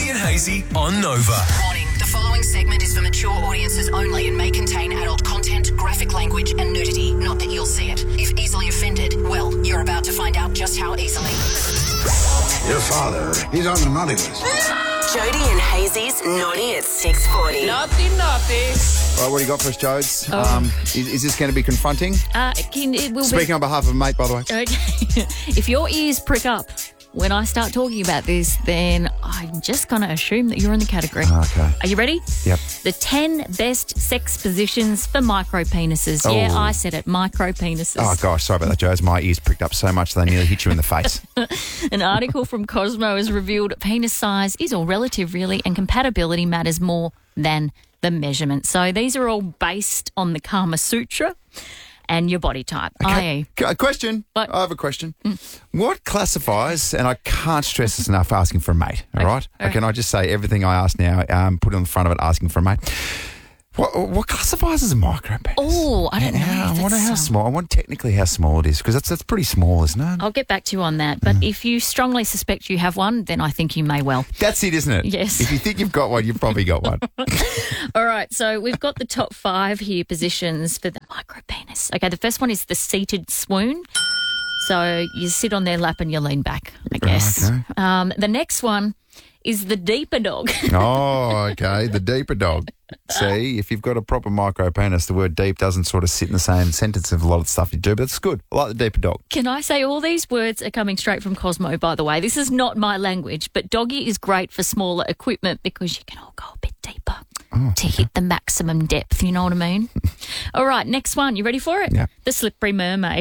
Jody and Hazy on Nova. Warning, the following segment is for mature audiences only and may contain adult content, graphic language and nudity. Not that you'll see it. If easily offended, well, you're about to find out just how easily. Your father, he's on the naughty list. Jody and Hazy's Naughty at 6:40. Naughty. All right, what do you got for us, Jodes? Is this going to be confronting? It will Speaking on behalf of a mate, by the way. Okay. If your ears prick up when I start talking about this, then I'm just going to assume that you're in the category. Okay. Are you ready? Yep. The 10 best sex positions for micro penises. Oh. Yeah, I said it, micro penises. Oh, gosh, sorry about that, Jodes. My ears pricked up so much they nearly hit you in the face. An article from Cosmo has revealed penis size is all relative, really, and compatibility matters more than the measurement. So these are all based on the Kama Sutra and your body type, i.e. A question. What? I have a question. What classifies, and I can't stress this enough, asking for a mate, all right? Okay. Can I just say everything I ask now, put it on the front of it, asking for a mate? What classifies as a micro penis? Oh, I don't know. I if wonder it's, how small. I wonder technically how small it is, because that's pretty small, isn't it? I'll get back to you on that. But if you strongly suspect you have one, then I think you may well. That's it, isn't it? Yes. If you think you've got one, you've probably got one. All right, so we've got the top 5 here positions for the micro penis. Okay, the first one is the seated swoon. So you sit on their lap and you lean back, I guess. Okay. The next one is the deeper dog. Oh, okay. The deeper dog. See, if you've got a proper micro penis, the word deep doesn't sort of sit in the same sentence of a lot of stuff you do, but it's good. I like the deeper dog. Can I say all these words are coming straight from Cosmo, by the way? This is not my language, but doggy is great for smaller equipment because you can all go a bit deeper to hit the maximum depth, you know what I mean? All right, next one. You ready for it? Yeah. The slippery mermaid.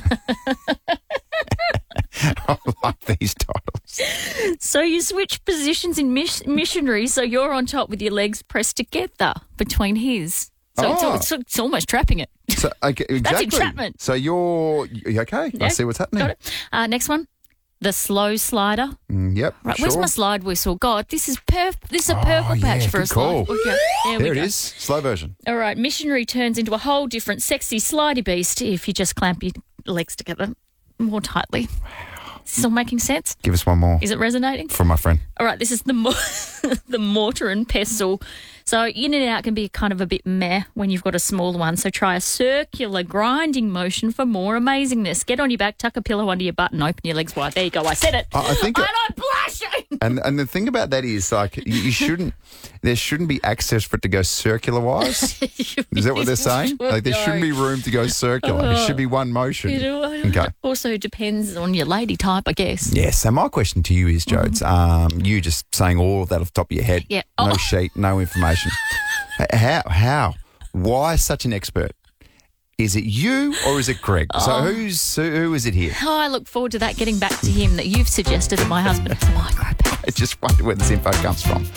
I like these titles. So you switch positions in missionary, so you're on top with your legs pressed together between his. So it's almost trapping it. So, okay, exactly. That's entrapment. So you okay? Yeah, I see what's happening. Got it. Next one, the slow slider. Yep. Right, sure. where's my slide whistle? God, this is This is a purple patch for good a slide. call. Okay, there There we it go. is. Slow version. All right, missionary turns into a whole different sexy slidey beast if you just clamp your legs together more tightly. Wow. Is this all making sense? Give us one more Is it resonating? from my friend. All right, this is the mortar and pestle. So in and out can be kind of a bit meh when you've got a smaller one. So try a circular grinding motion for more amazingness. Get on your back, tuck a pillow under your butt and open your legs wide. There you go. I said it. I think and I'm blushing. And the thing about that is, like, you shouldn't. There shouldn't be access for it to go circular wise. Is that what they're saying? Like, there shouldn't be room to go circular. It should be one motion. You know, Okay. Also depends on your lady type, I guess. Yeah, so my question to you is, Jodes, you just saying all of that off the top of your head. Yeah. No Oh. sheet, no information. How? Why such an expert? Is it you or is it Greg? So who is it here? Oh, I look forward to that, getting back to him that you've suggested that my husband has a micro penis. I just wonder where this info comes from.